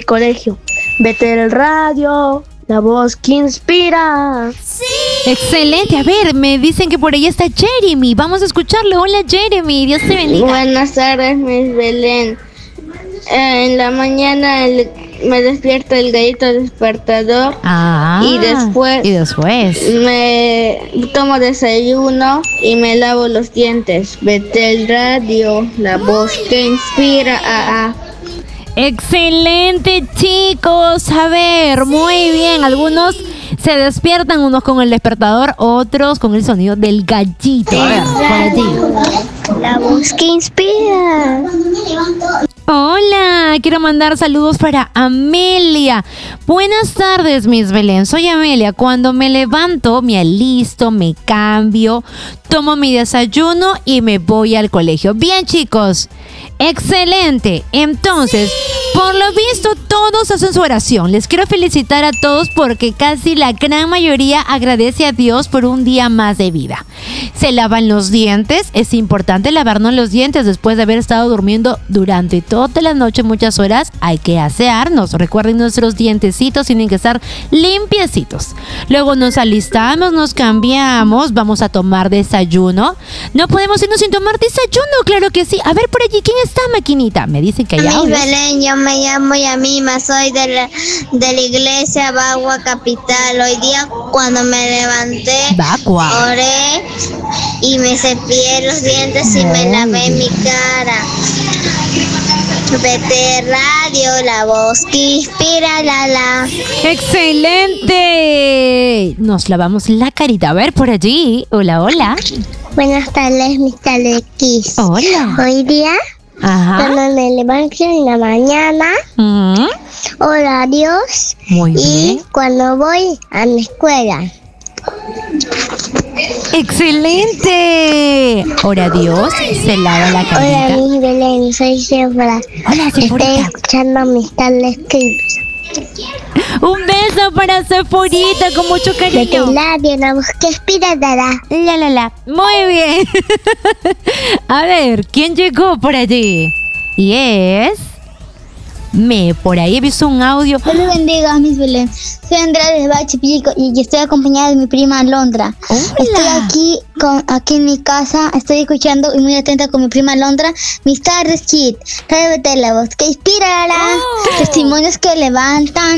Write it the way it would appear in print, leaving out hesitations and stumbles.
colegio. Betel Radio, la voz que inspira. ¡Sí! Excelente. A ver, me dicen que por ahí está Jeremy. Vamos a escucharlo. Hola, Jeremy. Dios te bendiga. Buenas tardes, Miss Belén. En la mañana me despierta el gallito despertador. Y después me tomo desayuno y me lavo los dientes. Betel Radio, la voz que inspira. Excelente, chicos. A ver, muy bien. Algunos se despiertan, unos con el despertador, otros con el sonido del gallito. A ver, por allí. La voz que inspira. Hola, quiero mandar saludos para Amelia. Buenas tardes, Miss Belén. Soy Amelia. Cuando me levanto, me alisto, me cambio, tomo mi desayuno y me voy al colegio. Bien, chicos. Excelente. Entonces, por lo visto, todos hacen su oración. Les quiero felicitar a todos porque casi la gran mayoría agradece a Dios por un día más de vida. Se lavan los dientes. Es importante lavarnos los dientes después de haber estado durmiendo durante toda la noche, muchas horas. Hay que asearnos. Recuerden, nuestros dientecitos tienen que estar limpiecitos. Luego nos alistamos, nos cambiamos, vamos a tomar desayuno. No podemos irnos sin tomar desayuno, claro que sí. A ver, por allí, ¿quién está, maquinita? Me dicen que hay audios. Belén, yo me llamo Yamima, soy de la iglesia Bagua Capital. Hoy día cuando me levanté, oré y me cepillé los dientes y me lavé mi cara. Betel Radio, la voz que inspira, la. ¡Excelente! Nos lavamos la carita. A ver, por allí. Hola, hola. Buenas tardes, Mr. X. Hola. Hoy día, cuando me levanto en la mañana, oro a Dios. Muy bien. Y cuando voy a la escuela. ¡Excelente! Ora a Dios, se lava la carita. Hola, Miss Belén, soy Sephora. Hola, Sephorita. Estoy escuchando Mr. Clips. Un beso para Sephorita con mucho cariño. Betel Radio, la voz que inspira, la. Muy bien. A ver, ¿quién llegó por allí? Y es... por ahí he visto un audio. Dios le bendiga, Miss Belén. Soy Andrea de Bachipico y estoy acompañada de mi prima Alondra. Hola. Estoy aquí en mi casa, estoy escuchando y muy atenta con mi prima Alondra. Mis tardes, Kid. Radio Betel, la voz que inspira, testimonios que levantan.